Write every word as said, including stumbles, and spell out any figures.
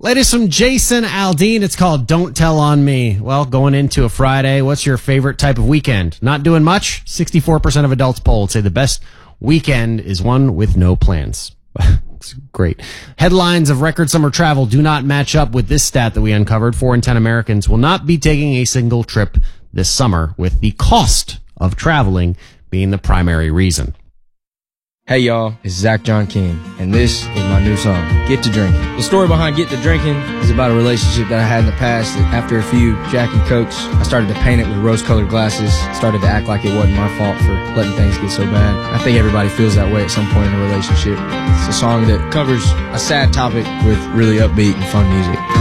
Latest from Jason Aldean. It's called Don't Tell on Me. Well, going into a Friday, what's your favorite type of weekend? Not doing much? sixty-four percent of adults polled say the best weekend is one with no plans. It's great. Headlines of record summer travel do not match up with this stat that we uncovered. Four in ten Americans will not be taking a single trip this summer, with the cost of traveling being the primary reason. Hey y'all, it's Zach John King, and this is my new song, Get to Drinking. The story behind Get to Drinking is about a relationship that I had in the past that after a few Jack and Cokes, I started to paint it with rose-colored glasses, started to act like it wasn't my fault for letting things get so bad. I think everybody feels that way at some point in a relationship. It's a song that covers a sad topic with really upbeat and fun music.